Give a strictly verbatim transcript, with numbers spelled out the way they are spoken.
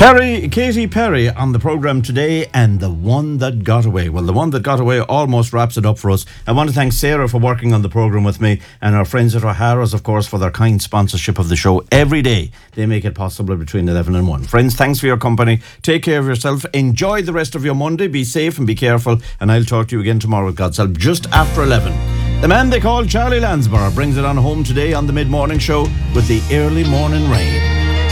Perry, Katy Perry on the programme today, and The One That Got Away. Well, The One That Got Away almost wraps it up for us. I want to thank Sarah for working on the programme with me, and our friends at O'Hara's, of course, for their kind sponsorship of the show every day. They make it possible between eleven and one. Friends, thanks for your company. Take care of yourself. Enjoy the rest of your Monday. Be safe and be careful, and I'll talk to you again tomorrow with God's help, just after eleven. The man they call Charlie Lansborough brings it on home today on the Mid-Morning Show with the Early Morning Rain.